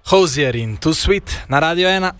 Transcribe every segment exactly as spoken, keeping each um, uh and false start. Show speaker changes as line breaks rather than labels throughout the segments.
Hozier in Too Sweet na Radio ena.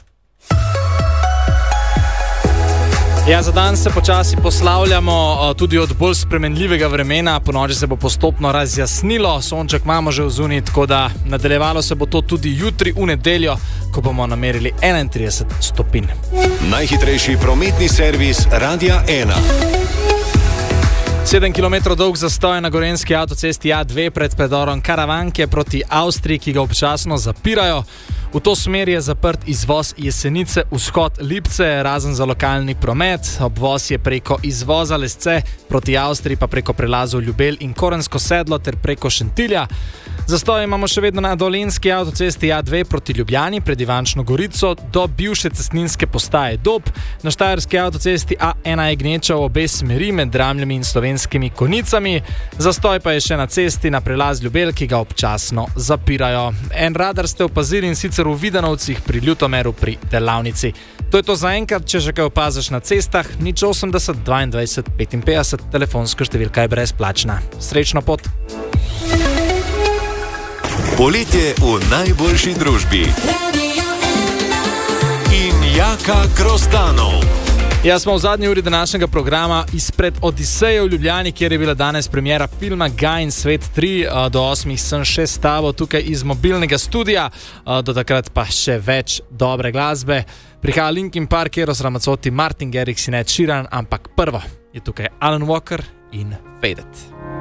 Ja, za danes se počasi poslavljamo tudi od bolj spremenljivega vremena. Ponoči se bo postopno razjasnilo, sonček imamo že v zuniji, tako da nadaljevalo se bo to tudi jutri v nedeljo, ko bomo namerili enaintrideset stopinj.
Najhitrejši prometni servis Radia ena.
sedem kilometrov dolg zastoj na gorenjski avtocesti A dva pred predorom Karavanke proti Avstriji, ki ga občasno zapirajo. V to smer je zaprt izvoz Jesenice, vzhod Lipce, razen za lokalni promet. Obvoz je preko izvoza Lesce proti Avstriji, pa preko prelazov Ljubelj in Korensko sedlo ter preko Šentilja. Zastoj imamo še vedno na dolenjski avtocesti A dva proti Ljubljani pred Ivančno Gorico do bivše cestninske postaje Dob. Na štajerski avtocesti A ena je gneča v obe smeri med Dramljami in Slovenskimi Konicami. Zastoj pa je še na cesti na prelaz Ljubelj, ki ga občasno zapirajo. En radar ste opazili in sicer v Vidanovcih pri Ljutomeru pri delavnici. To je to za enkrat, če že kaj opaziš na cestah, nič osemdeset dvaindvajset petinpetdeset, telefonska številka je brezplačna. Srečno pot!
Poletje v najboljši družbi. In Jaka Grozdanov.
Ja, smo v zadnji uri današnjega programa izpred Odiseje v Ljubljani, kjer je bila danes premiera filma Guy in Svet tri. Do osmih sem še s tabo tukaj iz mobilnega studia, do takrat pa še več dobre glasbe. Prihaja Linkin Park, Eros Ramazzotti, Martin Garrix in Ed Sheeran, ampak prvo je tukaj Alan Walker in Faded.